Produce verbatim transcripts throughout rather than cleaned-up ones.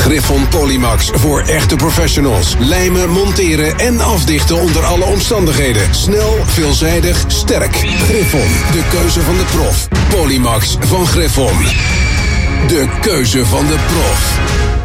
Griffon Polymax voor echte professionals. Lijmen, monteren en afdichten onder alle omstandigheden. Snel, veelzijdig, sterk. Griffon, de keuze van de prof. Polymax van Griffon. De keuze van de prof.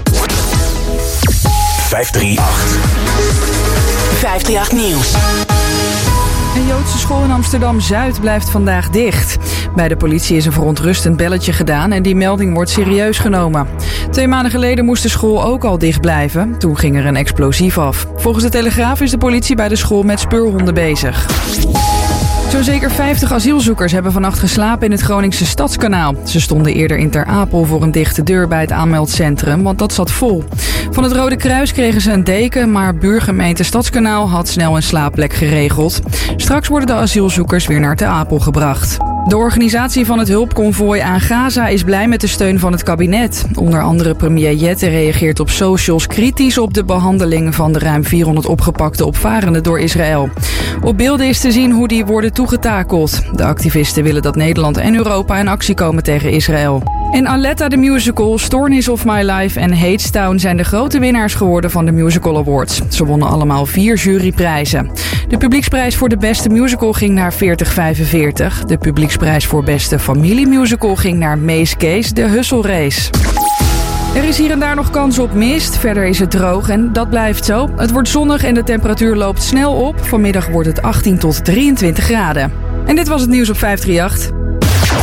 vijf drie acht. vijf drie acht Nieuws. Een Joodse school in Amsterdam-Zuid blijft vandaag dicht. Bij de politie is een verontrustend belletje gedaan en die melding wordt serieus genomen. Twee maanden geleden moest de school ook al dicht blijven. Toen ging er een explosief af. Volgens de Telegraaf is de politie bij de school met speurhonden bezig. Zo'n zeker vijftig asielzoekers hebben vannacht geslapen in het Groningse Stadskanaal. Ze stonden eerder in Ter Apel voor een dichte deur bij het aanmeldcentrum, want dat zat vol. Van het Rode Kruis kregen ze een deken, maar buurgemeente Stadskanaal had snel een slaapplek geregeld. Straks worden de asielzoekers weer naar Ter Apel gebracht. De organisatie van het hulpconvooi aan Gaza is blij met de steun van het kabinet. Onder andere premier Jette reageert op socials kritisch op de behandeling van de ruim vierhonderd opgepakte opvarenden door Israël. Op beelden is te zien hoe die worden toegetakeld. De activisten willen dat Nederland en Europa in actie komen tegen Israël. En Aletta the Musical, Stoornis of My Life en Hadestown zijn de grote winnaars geworden van de Musical Awards. Ze wonnen allemaal vier juryprijzen. De publieksprijs voor de beste musical ging naar veertig vijfenveertig. De publieksprijs voor beste familiemusical ging naar Mace Case, de Hustle Race. Er is hier en daar nog kans op mist. Verder is het droog en dat blijft zo. Het wordt zonnig en de temperatuur loopt snel op. Vanmiddag wordt het achttien tot drieëntwintig graden. En dit was het nieuws op vijf drie acht.